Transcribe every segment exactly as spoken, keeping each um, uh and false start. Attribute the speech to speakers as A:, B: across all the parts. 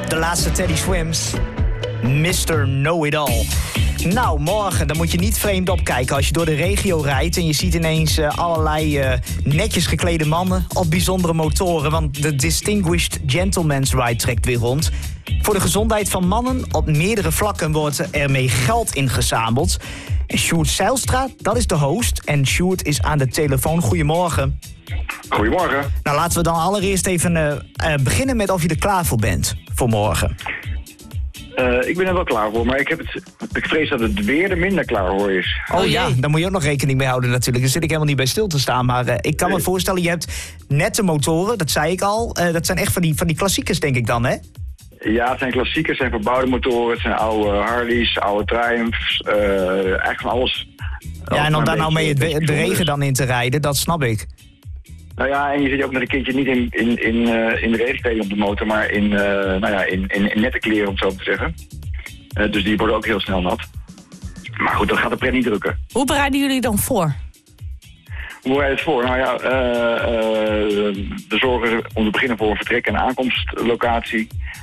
A: de laatste Teddy Swims. mister Know-It-All. Nou, morgen, dan moet je niet vreemd opkijken als je door de regio rijdt en je ziet ineens uh, allerlei uh, netjes geklede mannen op bijzondere motoren, want de Distinguished Gentleman's Ride trekt weer rond. Voor de gezondheid van mannen op meerdere vlakken wordt er mee geld ingezameld. En Sjoerd Zijlstra, dat is de host. En Sjoerd is aan de telefoon. Goedemorgen.
B: Goedemorgen.
A: Nou, laten we dan allereerst even uh, uh, beginnen met of je er klaar voor bent voor morgen.
B: Uh, ik ben er wel klaar voor, maar ik, heb het, ik vrees dat het weer er minder klaar voor is.
A: Oh ja, daar moet je ook nog rekening mee houden natuurlijk. Daar zit ik helemaal niet bij stil te staan. Maar uh, ik kan me voorstellen, je hebt nette motoren, dat zei ik al. Uh, dat zijn echt van die, van die klassiekers, denk ik dan, hè?
B: Ja, het zijn klassiekers, het zijn verbouwde motoren, het zijn oude Harleys, oude Triumphs, uh, eigenlijk van alles.
A: Ja, en om daar nou mee de, de regen dan in te rijden, dat snap ik.
B: Nou ja, en je zit ook met een kindje niet in, in, in, uh, in de regenkleding op de motor, maar in, uh, nou ja, in, in, in nette kleren, om het zo te zeggen. Uh, dus die worden ook heel snel nat. Maar goed, dat gaat de pret niet drukken.
C: Hoe bereiden jullie dan voor?
B: Hoe bereid je het voor? Nou ja, uh, uh, we zorgen om te beginnen voor een vertrek- en aankomstlocatie.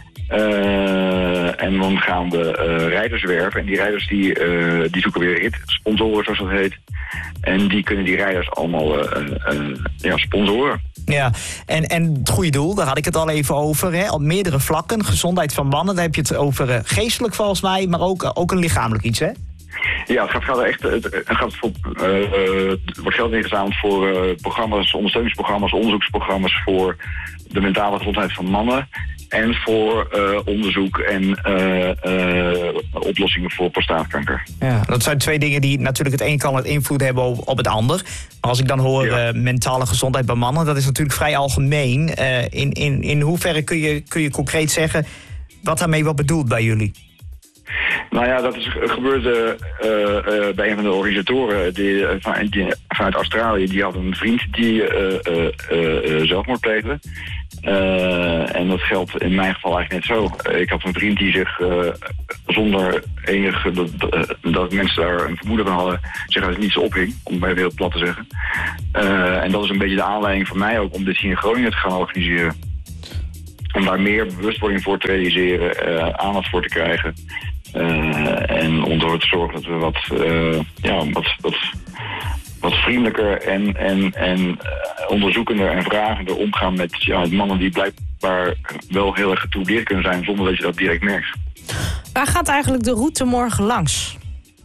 B: Uh, en dan gaan we uh, rijders werven. En die rijders die, uh, die zoeken weer ritsponsoren, zoals dat heet. En die kunnen die rijders allemaal uh, uh, ja, sponsoren.
A: Ja, en, en het goede doel, daar had ik het al even over. Hè? Op meerdere vlakken, gezondheid van mannen. Daar heb je het over uh, geestelijk volgens mij, maar ook, uh, ook een lichamelijk iets, hè?
B: Ja, het gaat, gaat echt, het gaat voor, uh, uh, er wordt geld ingezameld voor uh, programma's, ondersteuningsprogramma's, onderzoeksprogramma's voor de mentale gezondheid van mannen. En voor uh, onderzoek en uh, uh, oplossingen voor prostaatkanker.
A: Ja, dat zijn twee dingen die natuurlijk het een kan het invloed hebben op, op het ander. Maar als ik dan hoor ja. uh, mentale gezondheid bij mannen, dat is natuurlijk vrij algemeen. Uh, in, in, in hoeverre kun je, kun je concreet zeggen wat daarmee wordt bedoeld bij jullie?
B: Nou ja, dat is gebeurd uh, uh, bij een van de organisatoren die, uh, van, die, vanuit Australië. Die had een vriend die uh, uh, uh, uh, zelfmoord pleegde. Uh, en dat geldt in mijn geval eigenlijk net zo. Uh, ik had een vriend die zich uh, zonder enige, dat, uh, dat mensen daar een vermoeden van hadden, zich uit niets ophing, om het maar even heel plat te zeggen. Uh, en dat is een beetje de aanleiding voor mij ook om dit hier in Groningen te gaan organiseren. Om daar meer bewustwording voor te realiseren, uh, aandacht voor te krijgen. Uh, en om ervoor te zorgen dat we wat, uh, ja, wat, wat, wat vriendelijker en, en, en uh, onderzoekender en vragender omgaan met ja, mannen die blijkbaar wel heel erg getrouwleerd kunnen zijn zonder dat je dat direct merkt.
C: Waar gaat eigenlijk de route morgen langs?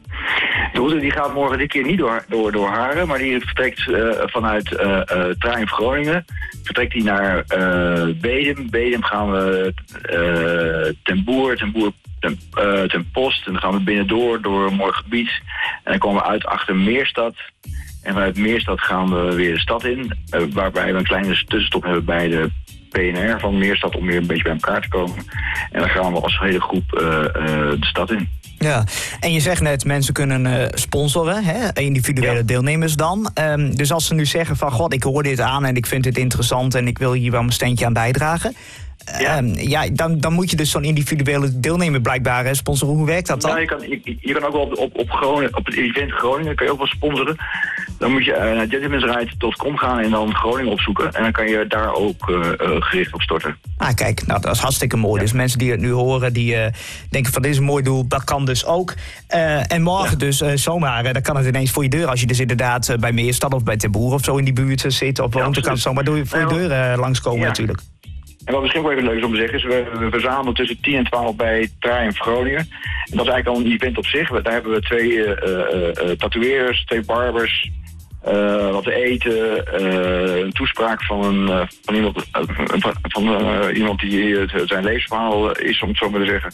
B: De route die gaat morgen dit keer niet door, door, door Haren, maar die vertrekt uh, vanuit uh, uh, Triumph Groningen. Vertrekt die naar uh, Bedum. Bedum gaan we uh, ten Boer, ten Boer ten, uh, ten Post. En dan gaan we binnendoor door een mooi gebied. En dan komen we uit achter Meerstad. En vanuit Meerstad gaan we weer de stad in. Uh, waarbij we een kleine tussenstop hebben bij de P N R van Meerstad om weer een beetje bij elkaar te komen. En dan gaan we als hele groep uh, uh, de stad in.
A: Ja, en je zegt net, mensen kunnen uh, sponsoren, hè? Individuele ja. deelnemers dan. Um, dus als ze nu zeggen van, god, ik hoor dit aan en ik vind dit interessant en ik wil hier wel mijn steentje aan bijdragen. Ja. Um, ja, dan, dan moet je dus zo'n individuele deelnemer blijkbaar hè, sponsoren. Hoe werkt dat dan?
B: Ja, je, kan, je, je kan ook wel op, op, op, Groningen, op het event Groningen kan je ook wel sponsoren. Dan moet je uh, naar gentleman'sride punt com gaan en dan Groningen opzoeken. En dan kan je daar ook uh, uh, gericht op storten.
A: Ah, kijk, nou, dat is hartstikke mooi. Ja. Dus mensen die het nu horen, die uh, denken van dit is een mooi doel, dat kan dus ook. Uh, en morgen ja. dus uh, zomaar, uh, dan kan het ineens voor je deur. Als je dus inderdaad uh, bij Meerstad of bij Ten Boer of zo in die buurt uh, zit. Of ja, dan kan het zomaar door, voor je deur uh, langskomen ja. natuurlijk.
B: En wat misschien wel even leuk is om te zeggen is, we, we verzamelen tussen tien en twaalf bij Triumph Groningen. En dat is eigenlijk al een event op zich. Daar hebben we twee uh, uh, uh, tatoeëerders, twee barbers, uh, wat te eten, uh, een toespraak van, een, uh, van iemand, uh, van, uh, iemand die het, zijn levensverhaal is, om het zo maar te zeggen.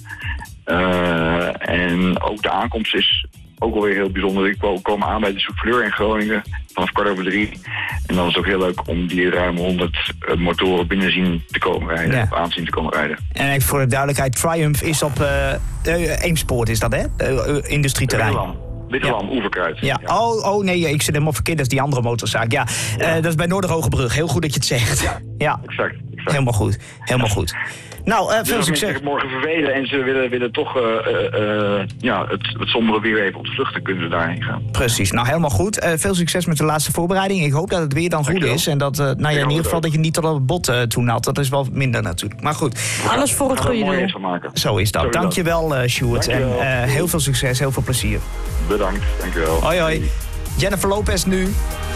B: Uh, en ook de aankomst is ook alweer heel bijzonder. We komen aan bij de Souffleur in Groningen vanaf kwart over drie. En dan is het ook heel leuk om die ruim honderd uh, motoren binnen zien te komen rijden. Ja. Of aanzien te komen rijden.
A: En even voor de duidelijkheid, Triumph is op uh, uh, Eemspoort, is dat hè? Uh, uh, industrieterrein.
B: Wittelam, ja. Oeverkruid.
A: Ja. Ja. Oh, oh nee, ik zit helemaal verkeerd. Dat is die andere motorzaak. Ja, ja. Uh, dat is bij Noorderhoogebrug. Heel goed dat je het zegt.
B: Ja,
A: ja.
B: exact. exact.
A: Helemaal goed, helemaal goed. Nou, uh,
B: dus
A: veel
B: als
A: succes.
B: mensen zich morgen vervelen en ze willen, willen toch uh, uh, ja, het, het sombere weer even ontvluchten, kunnen ze daarheen gaan.
A: Precies, nou helemaal goed. Uh, veel succes met de laatste voorbereiding. Ik hoop dat het weer dan goed
B: Dankjewel.
A: is. En dat, uh, nou ja, in ieder geval dat je niet tot op het bot uh, toe nat. Dat is wel minder natuurlijk. Maar goed,
C: Alles voor het goede doel.
A: zo is dat.
B: Zo is
A: Dankjewel, uh, Sjoerd.
B: Dankjewel.
A: En uh, heel veel succes, heel veel plezier.
B: Bedankt, dankjewel.
A: Hoi hoi. Jennifer Lopez nu.